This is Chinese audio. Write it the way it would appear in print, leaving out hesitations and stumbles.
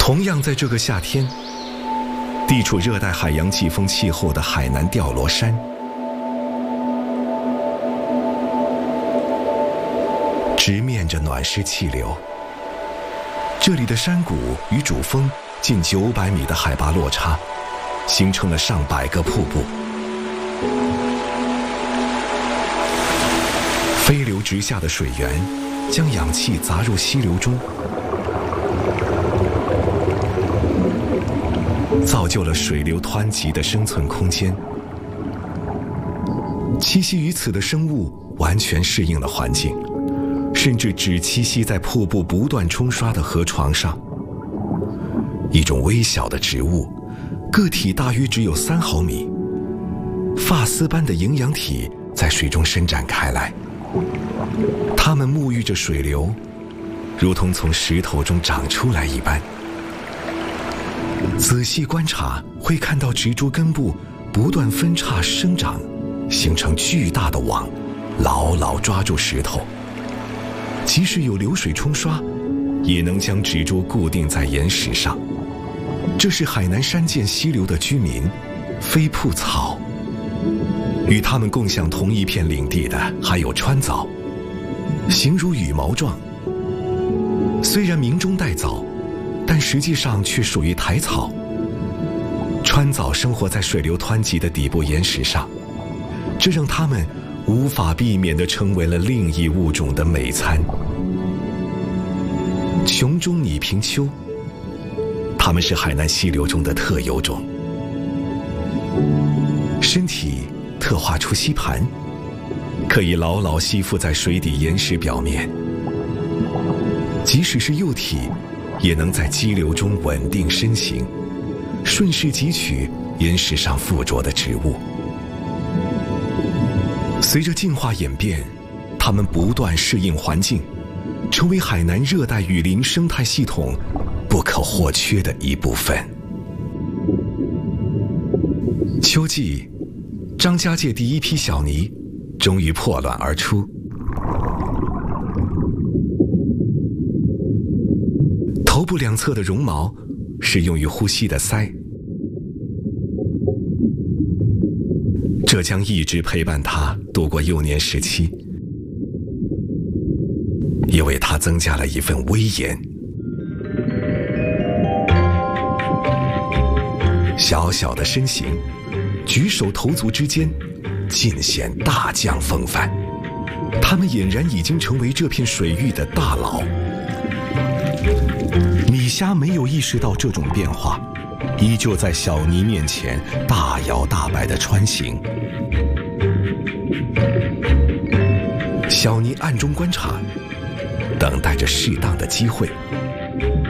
同样在这个夏天，地处热带海洋季风气候的海南吊罗山，直面着暖湿气流。这里的山谷与主峰近900米的海拔落差，形成了上百个瀑布。飞流直下的水源将氧气砸入溪流中，造就了水流湍急的生存空间。栖息于此的生物完全适应了环境，甚至只栖息在瀑布不断冲刷的河床上。一种微小的植物，个体大约只有3毫米，发丝般的营养体在水中伸展开来。它们沐浴着水流，如同从石头中长出来一般。仔细观察，会看到植株根部不断分叉生长，形成巨大的网，牢牢抓住石头。即使有流水冲刷，也能将植株固定在岩石上。这是海南山涧溪流的居民，飞瀑草。与它们共享同一片领地的还有川藻，形如羽毛状。虽然名中带藻，但实际上却属于苔草。川藻生活在水流湍急的底部岩石上，这让它们无法避免地成为了另一物种的美餐。琼中拟平鳅，它们是海南溪流中的特有种，身体特化出吸盘，可以牢牢吸附在水底岩石表面。即使是幼体，也能在激流中稳定身形，顺势汲取岩石上附着的植物。随着进化演变，它们不断适应环境，成为海南热带雨林生态系统不可或缺的一部分。秋季，张家界第一批小鲵终于破卵而出。头部两侧的绒毛是用于呼吸的鳃，这将一直陪伴它度过幼年时期，也为它增加了一份威严。小小的身形，举手投足之间尽显大将风范，他们俨然已经成为这片水域的大佬。米虾没有意识到这种变化，依旧在小鲵面前大摇大摆地穿行。小鲵暗中观察，等待着适当的机会。